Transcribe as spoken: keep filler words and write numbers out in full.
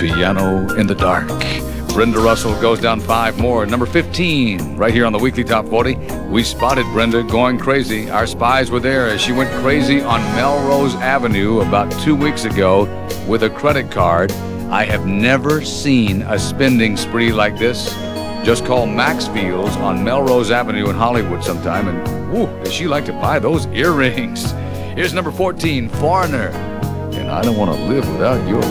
Piano in the Dark. Brenda Russell goes down five more. Number fifteen, right here on the Weekly Top forty. We spotted Brenda going crazy. Our spies were there as she went crazy on Melrose Avenue about two weeks ago with a credit card. I have never seen a spending spree like this. Just call Maxfield's on Melrose Avenue in Hollywood sometime, and whoo, does she like to buy those earrings. Here's number fourteen, Foreigner. And I don't want to live without your